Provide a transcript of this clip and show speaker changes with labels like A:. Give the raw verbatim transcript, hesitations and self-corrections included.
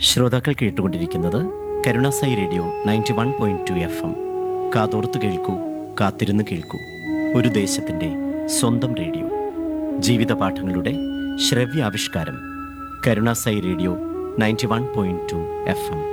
A: ശ്രോതാക്കൾ കേട്ടുകൊണ്ടിരിക്കുന്നത് Karunasai radio ninety one point two F M. കാതോർത്ത് കേൾക്കൂ, കാത്തിരുന്ന് കേൾക്കൂ. ഒരു ദേശത്തിൻ്റെ സ്വന്തം റേഡിയോ. ജീവിത പാഠങ്ങളുടെ ശ്രവ്യാവിഷ്കാരം. Karunasai radio ninety one point two F M.